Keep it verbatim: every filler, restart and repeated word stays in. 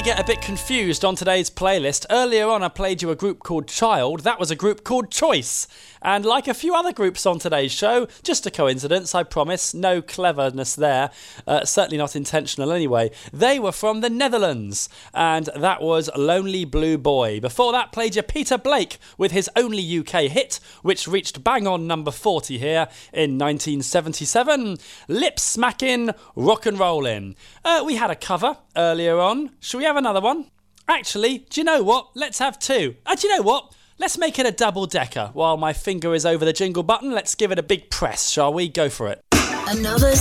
you get a bit confused on today's playlist, earlier on I played you a group called Child. That was a group called Choice. And like a few other groups on today's show, just a coincidence, I promise, no cleverness there, uh, certainly not intentional anyway. They were from the Netherlands, and that was Lonely Blue Boy. Before that, played you Peter Blake with his only U K hit, which reached bang on number forty here in nineteen seventy-seven. Lip smacking, rock and rollin'. Uh, we had a cover earlier on. Shall we have another one? Actually, do you know what? Let's have two. Uh, do you know what? Let's make it a double-decker. While my finger is over the jingle button, let's give it a big press, shall we? Go for it. Another